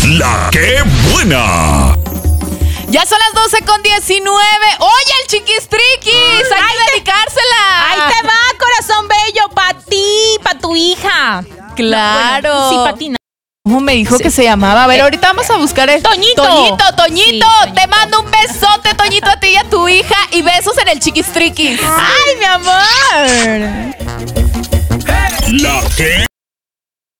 La que buena. Ya son las 12:19. Oye, el chiquistriquis, hay que dedicársela. Ahí te va, corazón bello, para ti, para tu hija. Claro. Bueno, sí, para ti. ¿Cómo me dijo que se llamaba? A ver, ahorita vamos a buscar el... Toñito. Toñito. Sí, Te mando un besote, Toñito, a ti y a tu hija. Y besos en el chiquistriquis. Ay, mi amor. La que